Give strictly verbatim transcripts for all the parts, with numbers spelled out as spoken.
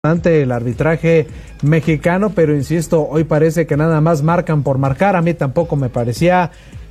ante el arbitraje mexicano, pero insisto, hoy parece que nada más marcan por marcar. A mí tampoco me parecía,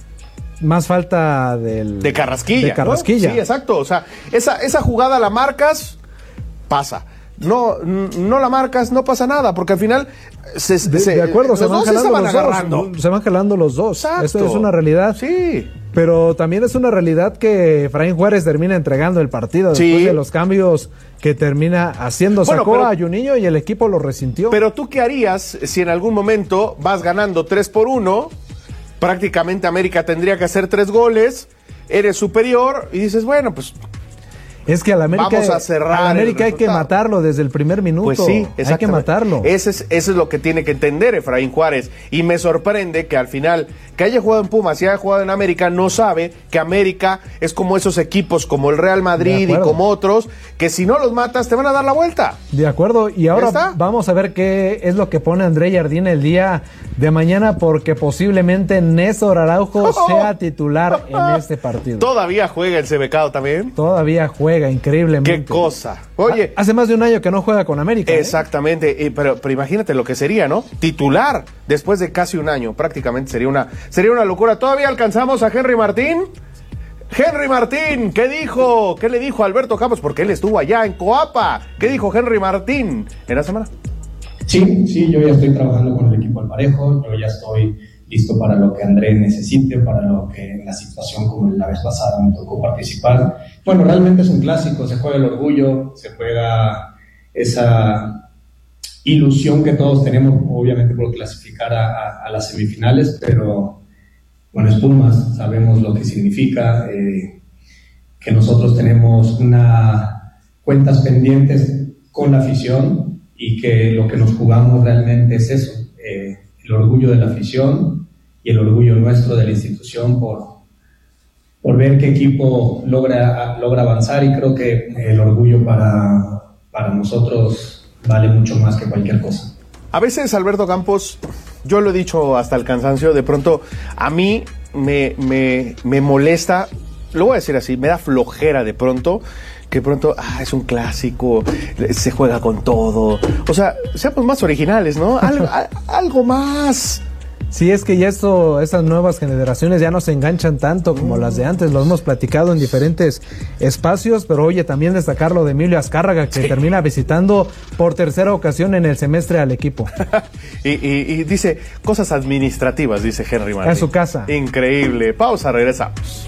más falta del de Carrasquilla, de Carrasquilla. ¿no? Sí, exacto, o sea, esa, esa jugada la marcas, pasa. No, no la marcas, no pasa nada, porque al final se, de, se, de acuerdo, se van jalando se van los agarrando. dos, se van jalando los dos. Exacto. Esto es una realidad. Sí. Pero también es una realidad que Efraín Juárez termina entregando el partido sí. después de los cambios que termina haciendo. Bueno, Sacó pero, a Juninho y el equipo lo resintió. Pero tú, ¿qué harías si en algún momento vas ganando tres por uno? Prácticamente América tendría que hacer tres goles, eres superior y dices, bueno, pues... Es que a la América, vamos a cerrar a la América hay que matarlo desde el primer minuto. Pues sí, hay que matarlo. Ese es, eso es lo que tiene que entender Efraín Juárez. Y me sorprende que al final, que haya jugado en Pumas y haya jugado en América, no sabe que América es como esos equipos, como el Real Madrid y como otros, que si no los matas te van a dar la vuelta. De acuerdo, y ahora vamos a ver qué es lo que pone André Jardín el día de mañana, porque posiblemente Néstor Araujo oh, sea titular en este partido. ¿Todavía juega el Cebecado también? Todavía juega. Increíblemente. Qué cosa. Oye, hace más de un año que no juega con América. Exactamente, ¿eh? pero, pero imagínate lo que sería, ¿no? Titular después de casi un año, prácticamente sería una sería una locura. Todavía alcanzamos a Henry Martín. Henry Martín, ¿qué dijo? ¿Qué le dijo a Alberto Campos? Porque él estuvo allá en Coapa. ¿Qué dijo Henry Martín en la semana? Sí, sí, yo ya estoy trabajando con el equipo al parejo, yo ya estoy listo para lo que André necesite, para lo que en la situación como la vez pasada me tocó participar. Bueno, realmente es un clásico, se juega el orgullo, se juega esa ilusión que todos tenemos, obviamente por clasificar a, a, a las semifinales, pero bueno, es Pumas, sabemos lo que significa, eh, que nosotros tenemos una cuentas pendientes con la afición y que lo que nos jugamos realmente es eso, eh, el orgullo de la afición y el orgullo nuestro de la institución por, por ver qué equipo logra, logra avanzar, y creo que el orgullo para, para nosotros vale mucho más que cualquier cosa. A veces, Alberto Campos, yo lo he dicho hasta el cansancio, de pronto a mí me, me, me molesta, lo voy a decir así, me da flojera de pronto, que de pronto, ah, es un clásico, se juega con todo. O sea, seamos más originales, ¿no? Algo, a, algo más. Sí, es que ya esto, estas nuevas generaciones ya no se enganchan tanto como mm. las de antes, lo hemos platicado en diferentes espacios, pero oye, también destacar lo de Emilio Azcárraga, que sí. termina visitando por tercera ocasión en el semestre al equipo. y, y, y dice, cosas administrativas, dice Henry Martín. A su casa. Increíble. Pausa, regresamos.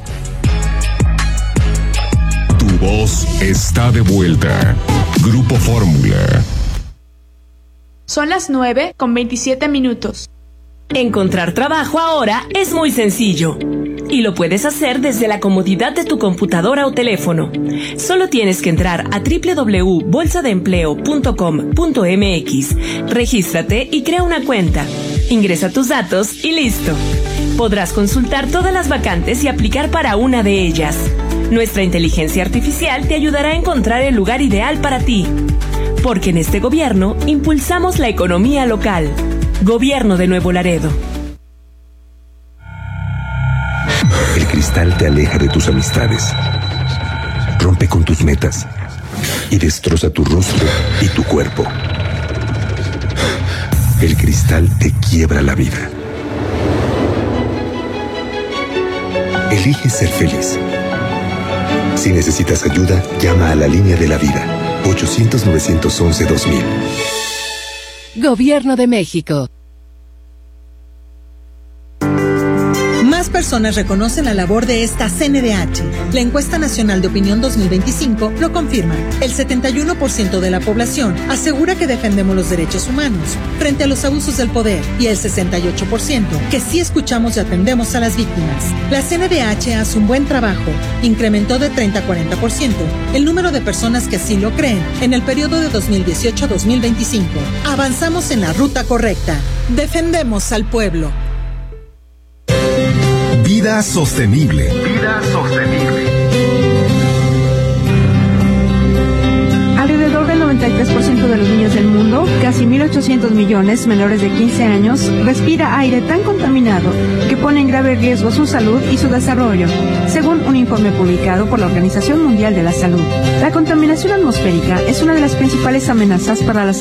Tu voz está de vuelta. Grupo Fórmula. Son las nueve con veintisiete minutos. Encontrar trabajo ahora es muy sencillo y lo puedes hacer desde la comodidad de tu computadora o teléfono. Solo tienes que entrar a doble u doble u doble u punto bolsa de empleo punto com punto m x, regístrate y crea una cuenta. Ingresa tus datos y listo. Podrás consultar todas las vacantes y aplicar para una de ellas. Nuestra inteligencia artificial te ayudará a encontrar el lugar ideal para ti. Porque en este gobierno impulsamos la economía local. Gobierno de Nuevo Laredo. El cristal te aleja de tus amistades, rompe con tus metas y destroza tu rostro y tu cuerpo. El cristal te quiebra la vida. Elige ser feliz. Si necesitas ayuda, llama a la línea de la vida, ochocientos, novecientos once, dos mil. Gobierno de México. Más personas reconocen la labor de esta C N D H. La encuesta nacional de opinión dos mil veinticinco lo confirma. El setenta y uno por ciento de la población asegura que defendemos los derechos humanos frente a los abusos del poder, y el sesenta y ocho por ciento que sí escuchamos y atendemos a las víctimas. La C N D H hace un buen trabajo. Incrementó de treinta a cuarenta por ciento el número de personas que así lo creen en el periodo de dos mil dieciocho a dos mil veinticinco. Avanzamos en la ruta correcta. Defendemos al pueblo. Vida sostenible. Vida sostenible. Alrededor del noventa y tres por ciento de los niños del mundo, casi mil ochocientos millones menores de quince años respira aire tan contaminado que pone en grave riesgo su salud y su desarrollo, según un informe publicado por la Organización Mundial de la Salud. La contaminación atmosférica es una de las principales amenazas para la